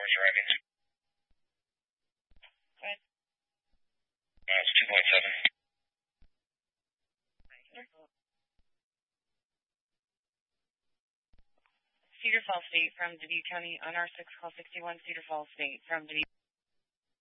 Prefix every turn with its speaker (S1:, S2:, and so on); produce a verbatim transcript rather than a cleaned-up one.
S1: Where are you driving?
S2: What?
S1: Uh, it's two point seven.
S2: Cedar Falls State from Dubuque County on R six, call sixty-one Cedar Falls State from Dubuque.